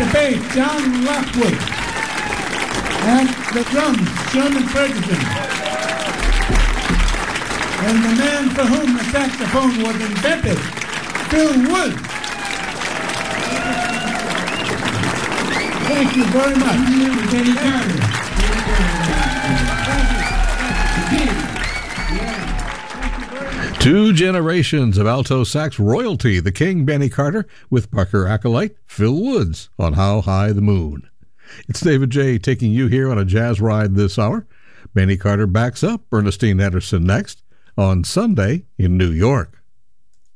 bass, John Lockwood. And the drums, Sherman Ferguson. And the man for whom the saxophone was invented, Phil Woods. Thank you very much. Benny Carter. Two generations of alto sax royalty, the King Benny Carter with Parker acolyte Phil Woods on How High the Moon. It's David J. taking you here on a jazz ride this hour. Benny Carter backs up Ernestine Anderson next on Sunday in New York.